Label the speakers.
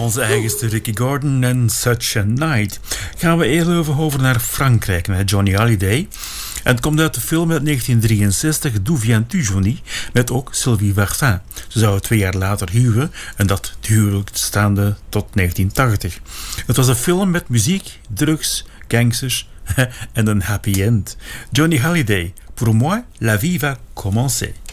Speaker 1: onze eigenste Ricky Gordon en Such a Night. Gaan we even over naar Frankrijk, naar Johnny Hallyday. En het komt uit de film uit 1963, D'où viens-tu, Johnny? Met ook Sylvie Vartan. Ze zouden 2 jaar later huwen en dat huwelijk staande tot 1980. Het was een film met muziek, drugs, gangsters en een happy end. Johnny Hallyday, pour moi, la vie va commencer.